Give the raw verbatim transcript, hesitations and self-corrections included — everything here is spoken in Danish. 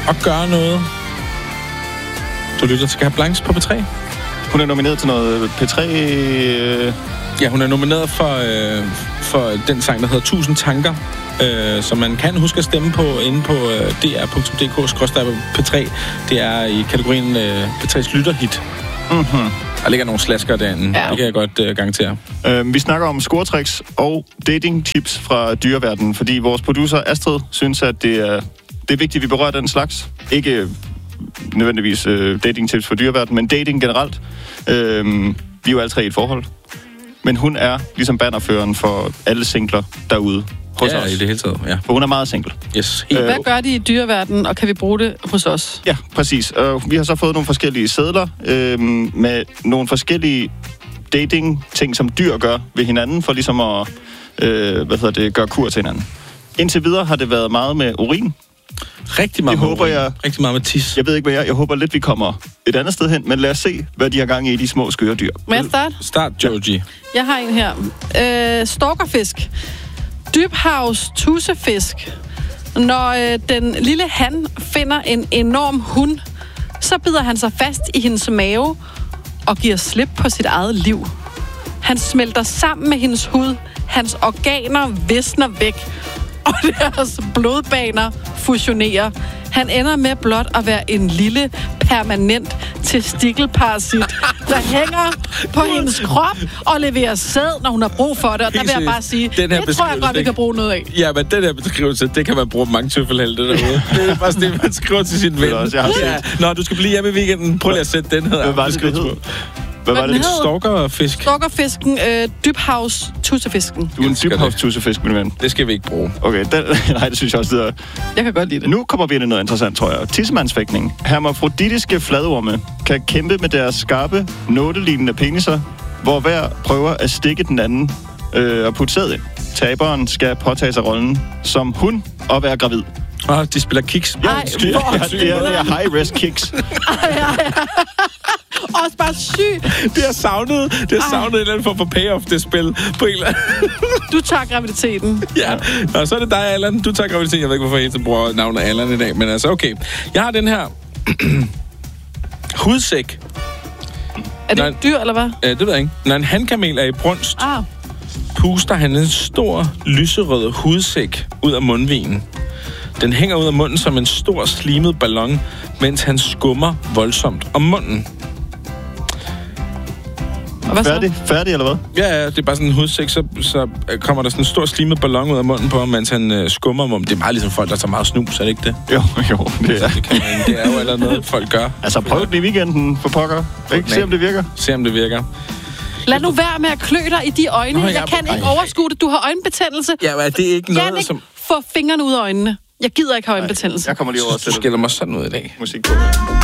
at gøre noget. Du lytter til Carte Blanche på P tre. Hun er nomineret til noget P tre... Øh... Ja, hun er nomineret for, øh, for den sang, der hedder Tusind Tanker, øh, som man kan huske at stemme på inde på øh, d r punktum d k skråstreg P tre. Det er i kategorien øh, P tre's lytterhit. Mm-hmm. Der ligger nogle slasker derinde. Ja. Det kan jeg godt øh, garantere. Øh, vi snakker om scoretricks og datingtips fra dyreverdenen, fordi vores producer Astrid synes, at det er, det er vigtigt, at vi berører den slags. Ikke nødvendigvis øh, datingtips for dyreverdenen, men dating generelt. Øh, vi er jo alle tre i et forhold. Men hun er ligesom bannerføreren for alle singler derude hos ja, os. i det hele taget, ja. For hun er meget single. Yes. Øh, Hvad gør de i dyreverdenen, og kan vi bruge det hos os? Ja, præcis. Uh, vi har så fået nogle forskellige sedler øh, med nogle forskellige dating-ting, som dyr gør ved hinanden, for ligesom at øh, hvad hedder det, gøre kur til hinanden. Indtil videre har det været meget med urin. Rigtig meget Det med håber urin. jeg- Rigtig meget med tis. Jeg ved ikke, hvad jeg... Jeg håber lidt, vi kommer et andet sted hen, men lad os se, hvad de har gang i, de små skøre dyr. Må jeg starte? Start, Joji. Jeg har en her. Øh, stalkerfisk. Dybhavs tussefisk. Når øh, den lille han finder en enorm hund, så bider han sig fast i hendes mave og giver slip på sit eget liv. Han smelter sammen med hendes hud. Hans organer visner væk, og deres blodbaner fusionerer. Han ender med blot at være en lille, permanent testikelparasit, der hænger på hendes krop og leverer sæd, når hun har brug for det. Og der vil jeg bare sige, Den her det tror jeg godt, vi beskrivelse, kan bruge noget af. Ja, men den her beskrivelse, det kan man bruge mange tøffelhelte derude. Det er faktisk det, man skriver til sin ven. også, jeg har set. Ja. Nå, du skal blive hjemme i weekenden. Prøv lige at sætte den her. Hvad var det, det hed? Hvad var den det? hed? Stalkerfisk. Stalkerfisken, øh, dybhavs tussefisken. Du er en elsker det. dybhavstusefisk, min ven. Det skal vi ikke bruge. Okay, den, nej, det synes jeg også, det er... Jeg kan godt lide det. Nu kommer vi ind i noget interessant, tror jeg. Tissemandsfægtning. Hermafroditiske fladorme kan kæmpe med deres skarpe, nådelignende peniser, hvor hver prøver at stikke den anden øh, og putte sæd ind. Taberen skal påtage sig rollen som hun og være gravid. Åh, de spiller kiks. Ej, Ja, det er, det er, det er high-risk kicks. Også bare syg. Det har savnet, det har savnet en eller anden form for payoff, det spil. På en eller anden. Du tager graviditeten. Ja, og så er det dig, Allan. Du tager graviditeten. Jeg ved ikke, hvorfor jeg hele tiden bruger navnet Allan i dag, men altså, okay. Jeg har den her hudsæk. Er det Nej. et dyr, eller hvad? Ja, det ved jeg ikke. Når en hankamel er i brunst, Ah, puster han en stor, lyserød hudsæk ud af mundvinen. Den hænger ud af munden som en stor, slimet ballon, mens han skummer voldsomt om munden. og hvad så? Færdig? Færdig, eller hvad? Ja, ja, det er bare sådan en hudsæk, så, så kommer der sådan en stor, slimet ballon ud af munden på ham, mens han øh, skummer om. Det er meget ligesom folk, der tager meget snus, er det ikke det? Jo, jo, det er... Det, kan man, det er jo allerede noget, folk gør. Altså, prøv den i weekenden for pokker. Ikke? Se, om det virker. Se, om det virker. Lad nu være med at klø dig i de øjne. Nå, Jeg jeg- kan ikke Ej. overskue det. Du har øjenbetændelse. Ja, men det er ikke noget, Jannik, som... få fingrene ud af øjnene. Jeg gider ikke have øjenbetændelse. Jeg kommer lige over Du til skiller mig sådan ud i dag. musik på.